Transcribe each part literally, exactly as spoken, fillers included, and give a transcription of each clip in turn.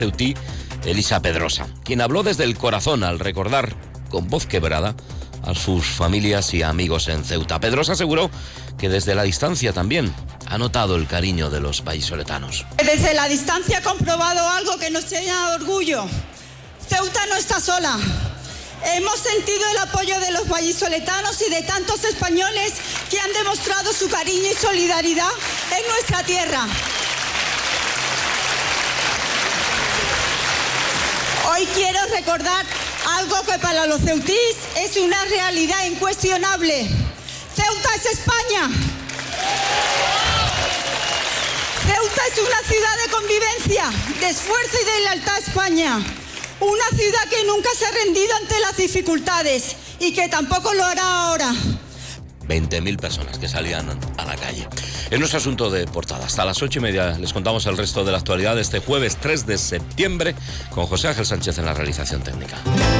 ceutí Elisa Pedrosa, quien habló desde el corazón al recordar con voz quebrada a sus familias y amigos en Ceuta. Pedrosa aseguró que desde la distancia también ha notado el cariño de los vallisoletanos. Desde la distancia he comprobado algo que nos llena de orgullo. Ceuta no está sola. Hemos sentido el apoyo de los vallisoletanos y de tantos españoles que han demostrado su cariño y solidaridad en nuestra tierra. Hoy quiero recordar algo que para los ceutís es una realidad incuestionable. Ceuta es España. Ceuta es una ciudad de convivencia, de esfuerzo y de lealtad a España. Una ciudad que nunca se ha rendido ante las dificultades y que tampoco lo hará ahora. veinte mil personas que salían a la calle. Es nuestro asunto de portada. Hasta las ocho y media les contamos el resto de la actualidad de este jueves tres de septiembre con José Ángel Sánchez en la realización técnica.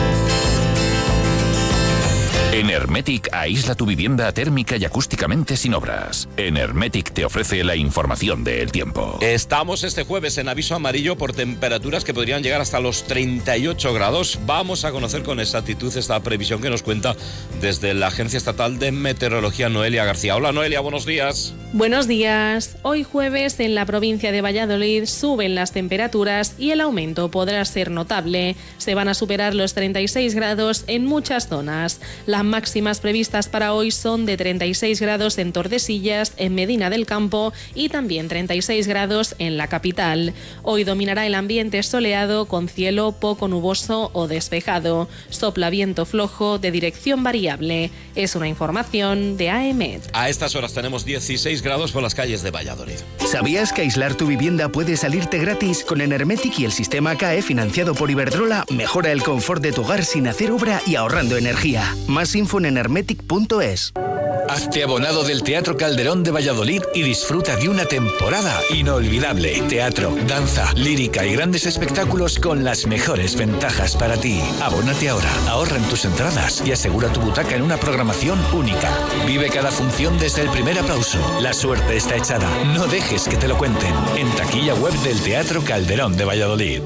En Hermetic aísla tu vivienda térmica y acústicamente sin obras. En Hermetic te ofrece la información del tiempo. Estamos este jueves en aviso amarillo por temperaturas que podrían llegar hasta los treinta y ocho grados. Vamos a conocer con exactitud esta previsión que nos cuenta desde la Agencia Estatal de Meteorología Noelia García. Hola Noelia, buenos días. Buenos días. Hoy jueves en la provincia de Valladolid suben las temperaturas y el aumento podrá ser notable. Se van a superar los treinta y seis grados en muchas zonas. Las máximas previstas para hoy son de treinta y seis grados en Tordesillas, en Medina del Campo y también treinta y seis grados en la capital. Hoy dominará el ambiente soleado con cielo poco nuboso o despejado. Sopla viento flojo de dirección variable. Es una información de A E M E T. A estas horas tenemos dieciséis grados por las calles de Valladolid. ¿Sabías que aislar tu vivienda puede salirte gratis? Con Enermetic y el sistema C A E financiado por Iberdrola, mejora el confort de tu hogar sin hacer obra y ahorrando energía. Más info en enermetic punto es. Hazte abonado del Teatro Calderón de Valladolid y disfruta de una temporada inolvidable. Teatro, danza, lírica y grandes espectáculos con las mejores ventajas para ti. Abónate ahora, ahorra en tus entradas y asegura tu butaca en una programación única. Vive cada función desde el primer aplauso. La suerte está echada. No dejes que te lo cuenten. En taquilla web del Teatro Calderón de Valladolid.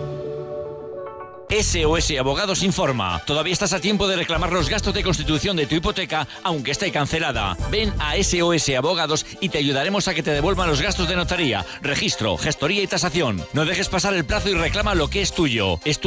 S O S Abogados informa. Todavía estás a tiempo de reclamar los gastos de constitución de tu hipoteca, aunque esté cancelada. Ven a S O S Abogados y te ayudaremos a que te devuelvan los gastos de notaría, registro, gestoría y tasación. No dejes pasar el plazo y reclama lo que es tuyo. Es tu